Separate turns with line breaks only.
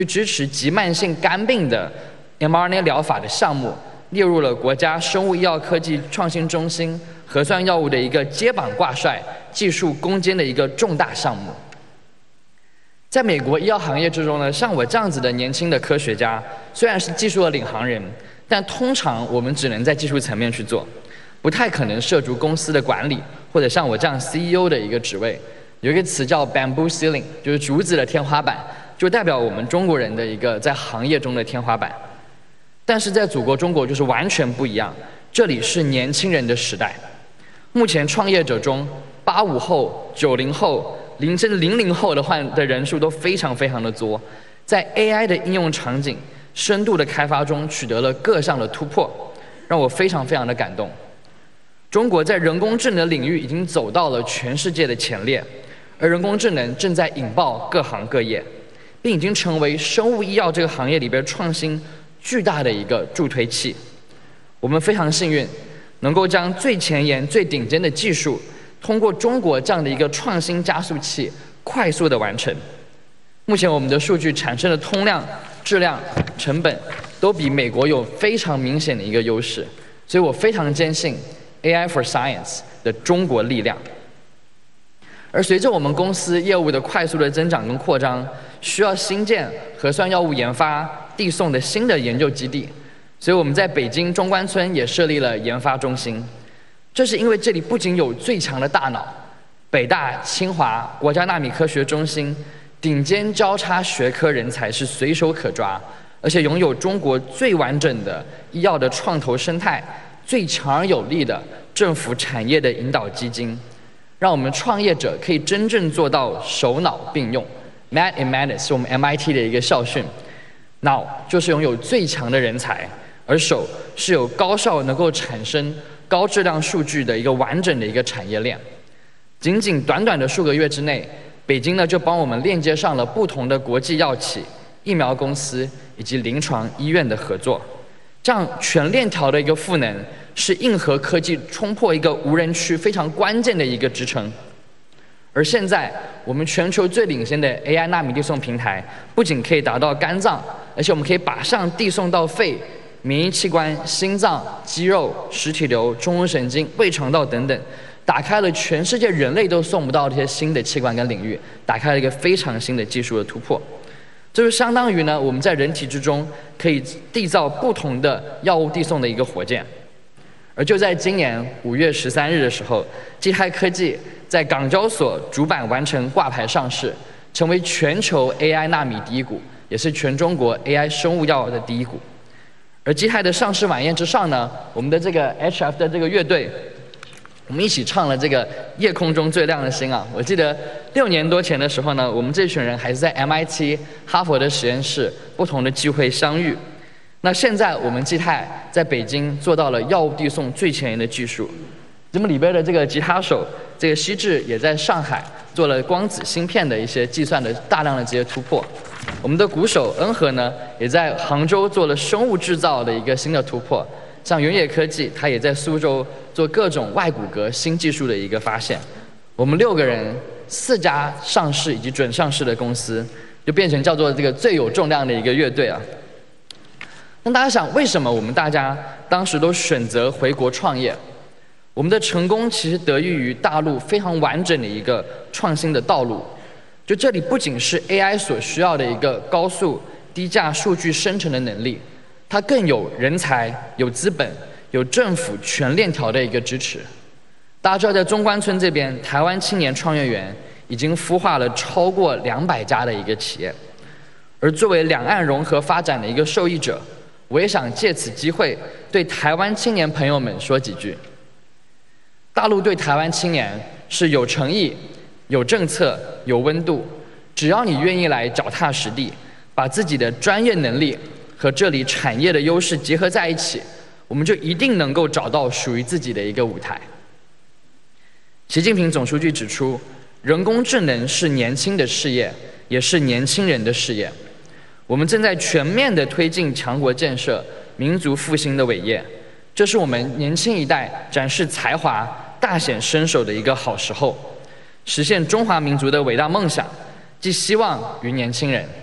支持急慢性肝病的 mRNA 疗法的项目列入了国家生物医药科技创新中心核酸药物的一个接榜挂帅、技术攻坚的一个重大项目。在美国医药行业之中呢，像我这样子的年轻的科学家，虽然是技术的领航人，但通常我们只能在技术层面去做，不太可能涉足公司的管理，或者像我这样 CEO 的一个职位。有一个词叫 bamboo ceiling， 就是竹子的天花板，就代表我们中国人的一个在行业中的天花板。但是在祖国中国就是完全不一样，这里是年轻人的时代。目前创业者中，85后、90后、甚至00后的人数都非常的多，在 AI 的应用场景深度的开发中取得了各项的突破，让我非常的感动。中国在人工智能领域已经走到了全世界的前列，而人工智能正在引爆各行各业，并已经成为生物医药这个行业里边创新巨大的一个助推器。我们非常幸运，能够将最前沿、最顶尖的技术，通过中国这样的一个创新加速器，快速的完成。目前我们的数据产生的通量、质量、成本，都比美国有非常明显的一个优势，所以我非常坚信 AI for Science 的中国力量。而随着我们公司业务的快速的增长跟扩张，需要新建核酸药物研发、递送的新的研究基地，所以我们在北京中关村也设立了研发中心。这是因为这里不仅有最强的大脑，北大、清华、国家纳米科学中心顶尖交叉学科人才是随手可抓，而且拥有中国最完整的医药的创投生态、最强而有力的政府产业的引导基金，让我们创业者可以真正做到手脑并用。Mad in Madness 是我们 MIT 的一个校训，脑就是拥有最强的人才，而手是有高效能够产生高质量数据的一个完整的一个产业链。仅仅短的数个月之内，北京呢就帮我们链接上了不同的国际药企、疫苗公司以及临床医院的合作，这样全链条的一个赋能，是硬核科技冲破一个无人区非常关键的一个支撑。而现在，我们全球最领先的 AI 纳米递送平台，不仅可以达到肝脏，而且我们可以马上递送到肺、免疫器官、心脏、肌肉、实体瘤、中枢神经、胃肠道等等，打开了全世界人类都送不到这些新的器官跟领域，打开了一个非常新的技术的突破。这就相当于呢，我们在人体之中可以缔造不同的药物递送的一个火箭。而就在今年5月13日的时候，基泰科技在港交所主板完成挂牌上市，成为全球 AI 纳米第一股，也是全中国 AI 生物药的第一股。而基泰的上市晚宴之上呢，我们的这个 HF 的这个乐队，我们一起唱了这个夜空中最亮的星啊！我记得6年多前的时候呢，我们这群人还是在 MIT 哈佛的实验室不同的机会相遇。那现在我们基泰在北京做到了药物递送最前沿的技术。那么里边的这个吉他手这个希智也在上海做了光子芯片的一些计算的大量的这些突破。我们的鼓手恩和呢，也在杭州做了生物制造的一个新的突破。像原野科技，它也在苏州做各种外骨骼新技术的一个发现。我们6个人，4家上市以及准上市的公司，就变成叫做这个最有重量的一个乐队啊。那大家想，为什么我们大家当时都选择回国创业？我们的成功其实得益于大陆非常完整的一个创新的道路。就这里不仅是 AI 所需要的一个高速低价数据生成的能力，它更有人才、有资本、有政府全链条的一个支持。大家知道，在中关村这边，台湾青年创业园已经孵化了超过200家的一个企业。而作为两岸融合发展的一个受益者，我也想借此机会对台湾青年朋友们说几句。大陆对台湾青年是有诚意、有政策、有温度，只要你愿意来脚踏实地，把自己的专业能力和这里产业的优势结合在一起，我们就一定能够找到属于自己的一个舞台。习近平总书记指出，人工智能是年轻的事业，也是年轻人的事业。我们正在全面地推进强国建设、民族复兴的伟业，这是我们年轻一代展示才华、大显身手的一个好时候，实现中华民族的伟大梦想，寄希望于年轻人。